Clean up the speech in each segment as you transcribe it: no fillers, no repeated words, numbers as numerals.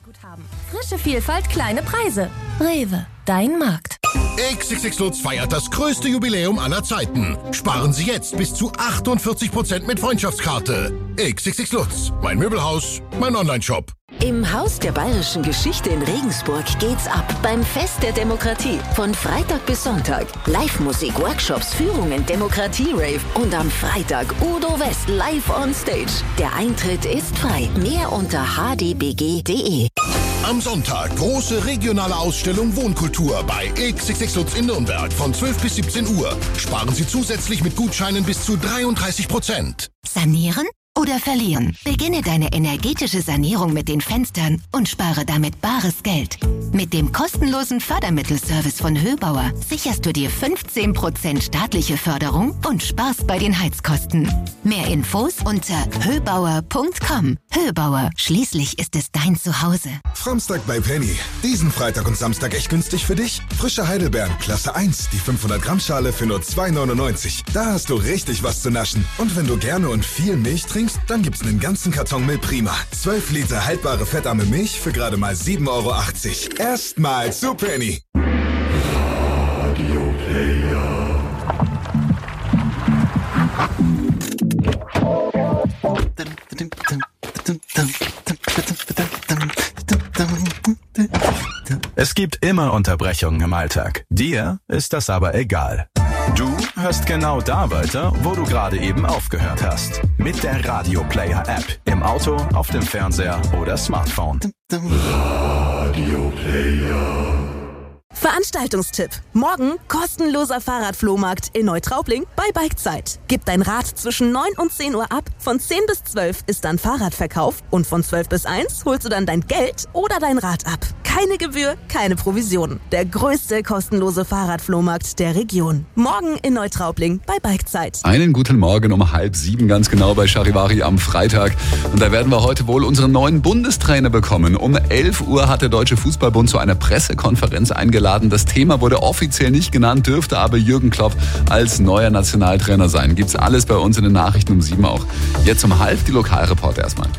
Guthaben. Frische Vielfalt, kleine Preise. Rewe, dein Markt. XXX Lutz feiert das größte Jubiläum aller Zeiten. Sparen Sie jetzt bis zu 48% mit Freundschaftskarte. XXX Lutz, mein Möbelhaus, mein Onlineshop. Im Haus der Bayerischen Geschichte in Regensburg geht's ab beim Fest der Demokratie. Von Freitag bis Sonntag. Live-Musik, Workshops, Führungen, Demokratie-Rave und am Freitag Udo West live on stage. Der Eintritt ist frei. Mehr unter hdbg.de. Am Sonntag große regionale Ausstellung Wohnkultur bei XXX Lutz in Nürnberg von 12 bis 17 Uhr. Sparen Sie zusätzlich mit Gutscheinen bis zu 33%. Sanieren oder verlieren? Beginne deine energetische Sanierung mit den Fenstern und spare damit bares Geld. Mit dem kostenlosen Fördermittelservice von Höbauer sicherst du dir 15% staatliche Förderung und sparst bei den Heizkosten. Mehr Infos unter höbauer.com. Höbauer, schließlich ist es dein Zuhause. Samstag bei Penny. Diesen Freitag und Samstag echt günstig für dich? Frische Heidelbeeren, Klasse 1, die 500 Gramm Schale für nur 2,99. Da hast du richtig was zu naschen. Und wenn du gerne und viel Milch trinkst, dann gibt's einen ganzen Karton Milch Prima. 12 Liter haltbare fettarme Milch für gerade mal 7,80 Euro. Erstmal zu Penny. Radio Player. Es gibt immer Unterbrechungen im Alltag. Dir ist das aber egal. Du hörst genau da weiter, wo du gerade eben aufgehört hast. Mit der Radio Player App. Im Auto, auf dem Fernseher oder Smartphone. Radio Player. Veranstaltungstipp. Morgen kostenloser Fahrradflohmarkt in Neutraubling bei Bikezeit. Gib dein Rad zwischen 9 und 10 Uhr ab. Von 10 bis 12 ist dann Fahrradverkauf und von 12 bis 1 holst du dann dein Geld oder dein Rad ab. Keine Gebühr, keine Provision. Der größte kostenlose Fahrradflohmarkt der Region. Morgen in Neutraubling bei Bikezeit. Einen guten Morgen um 6:30 ganz genau bei Charivari am Freitag. Und da werden wir heute wohl unseren neuen Bundestrainer bekommen. Um 11 Uhr hat der Deutsche Fußballbund zu einer Pressekonferenz eingeladen. Das Thema wurde offiziell nicht genannt, dürfte aber Jürgen Klopp als neuer Nationaltrainer sein. Gibt's alles bei uns in den Nachrichten um 7 auch. Jetzt um 6:30 die Lokalreporter erstmal.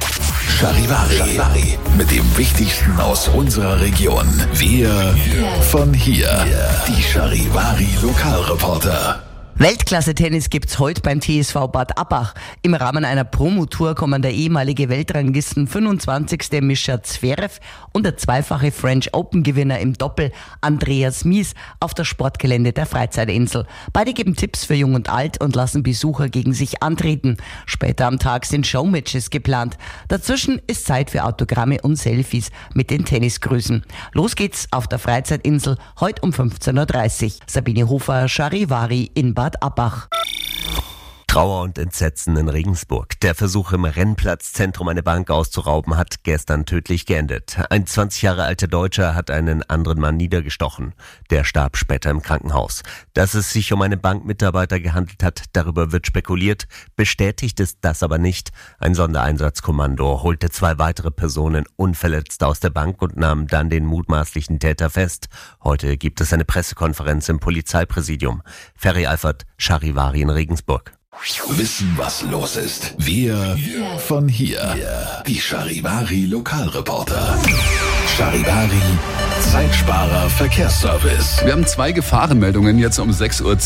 Charivari. Mit dem Wichtigsten aus unserer Region. Wir von hier. Die Charivari Lokalreporter. Weltklasse-Tennis gibt's heute beim TSV Bad Abbach. Im Rahmen einer Promotour kommen der ehemalige Weltranglisten 25. Mischa Zverev und der zweifache French Open-Gewinner im Doppel Andreas Mies auf das Sportgelände der Freizeitinsel. Beide geben Tipps für Jung und Alt und lassen Besucher gegen sich antreten. Später am Tag sind Showmatches geplant. Dazwischen ist Zeit für Autogramme und Selfies mit den Tennisgrößen. Los geht's auf der Freizeitinsel heute um 15:30 Uhr. Sabine Hofer, Charivari in Bad Abbach. Trauer und Entsetzen in Regensburg. Der Versuch, im Rennplatzzentrum eine Bank auszurauben, hat gestern tödlich geendet. Ein 20 Jahre alter Deutscher hat einen anderen Mann niedergestochen. Der starb später im Krankenhaus. Dass es sich um einen Bankmitarbeiter gehandelt hat, darüber wird spekuliert. Bestätigt ist das aber nicht. Ein Sondereinsatzkommando holte 2 weitere Personen unverletzt aus der Bank und nahm dann den mutmaßlichen Täter fest. Heute gibt es eine Pressekonferenz im Polizeipräsidium. Ferry Alfert, Charivari in Regensburg. Wissen, was los ist. Wir von hier. Die Charivari Lokalreporter. Charivari Zeitsparer Verkehrsservice. Wir haben 2 Gefahrenmeldungen jetzt um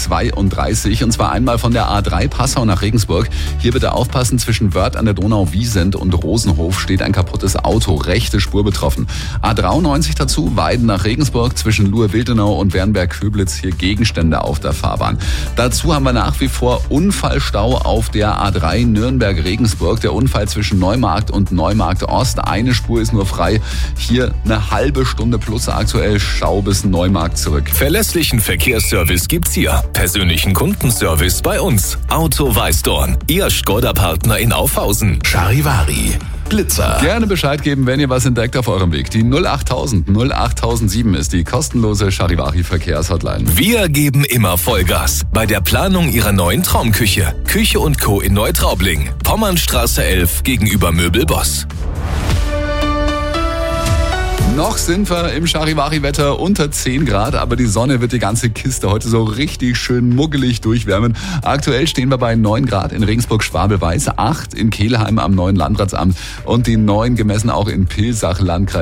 6:32 Uhr. Und zwar einmal von der A3 Passau nach Regensburg. Hier bitte aufpassen, zwischen Wörth an der Donau-Wiesent und Rosenhof steht ein kaputtes Auto. Rechte Spur betroffen. A93 dazu, Weiden nach Regensburg. Zwischen Luhe-Wildenau und Wernberg-Köblitz hier Gegenstände auf der Fahrbahn. Dazu haben wir nach wie vor Unfallstau auf der A3 Nürnberg-Regensburg. Der Unfall zwischen Neumarkt und Neumarkt Ost. Eine Spur ist nur frei. Hier eine halbe Stunde plus aktuell Stau bis Neumarkt zurück. Verlässlichen Verkehrsservice gibt's hier. Persönlichen Kundenservice bei uns. Auto Weißdorn. Ihr Škoda-Partner in Aufhausen. Charivari Blitzer. Gerne Bescheid geben, wenn ihr was entdeckt auf eurem Weg. Die 08000 08007 ist die kostenlose Charivari Verkehrshotline. Wir geben immer Vollgas bei der Planung ihrer neuen Traumküche. Küche & Co. in Neutraubling. Pommernstraße 11 gegenüber Möbelboss. Noch sind wir im Charivari-Wetter unter 10 Grad, aber die Sonne wird die ganze Kiste heute so richtig schön muggelig durchwärmen. Aktuell stehen wir bei 9 Grad in Regensburg-Schwabel-Weiß, 8 in Kelheim am neuen Landratsamt und die 9 gemessen auch in Pilsach, Landkreis